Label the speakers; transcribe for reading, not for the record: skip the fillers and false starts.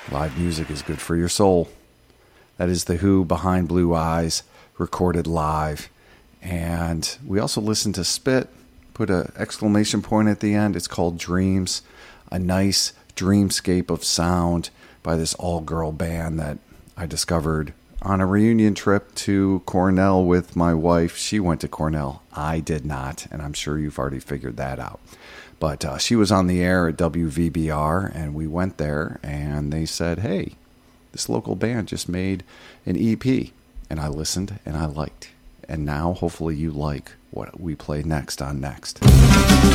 Speaker 1: Live music is good for your soul. That is The Who, Behind Blue Eyes, recorded live. And we also listened to Spit, put an exclamation point at the end. It's called Dreams, a nice dreamscape of sound by this all-girl band that I discovered on a reunion trip to Cornell with my wife. She went to Cornell. I did not, and I'm sure you've already figured that out. But she was on the air at WVBR, and we went there, and they said, hey, this local band just made an EP. And I listened, and I liked. And now, hopefully, you like what we play next on Next.